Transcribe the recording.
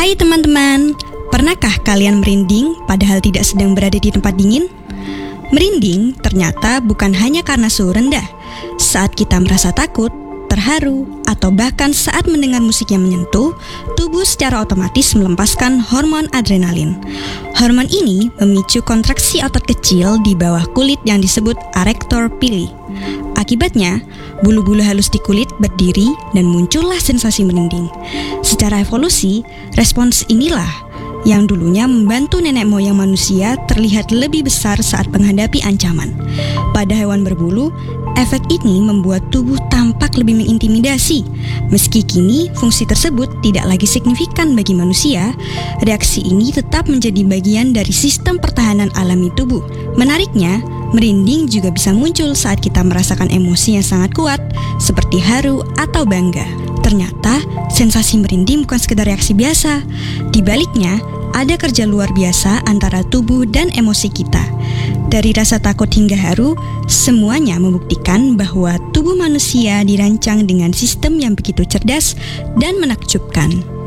Hai teman-teman, pernahkah kalian merinding padahal tidak sedang berada di tempat dingin? Merinding ternyata bukan hanya karena suhu rendah. Saat kita merasa takut, terharu, atau bahkan saat mendengar musik yang menyentuh, tubuh secara otomatis melepaskan hormon adrenalin. Hormon ini memicu kontraksi otot kecil di bawah kulit yang disebut arrector pili. Akibatnya, bulu-bulu halus di kulit berdiri dan muncullah sensasi merinding. Secara evolusi, respons inilah yang dulunya membantu nenek moyang manusia terlihat lebih besar saat menghadapi ancaman. Pada hewan berbulu, efek ini membuat tubuh tampak lebih mengintimidasi. Meski kini fungsi tersebut tidak lagi signifikan bagi manusia, reaksi ini tetap menjadi bagian dari sistem pertahanan alami tubuh. Menariknya, merinding juga bisa muncul saat kita merasakan emosi yang sangat kuat, seperti haru atau bangga. Ternyata, sensasi merinding bukan sekedar reaksi biasa. Di baliknya, ada kerja luar biasa antara tubuh dan emosi kita. Dari rasa takut hingga haru, semuanya membuktikan bahwa tubuh manusia dirancang dengan sistem yang begitu cerdas dan menakjubkan.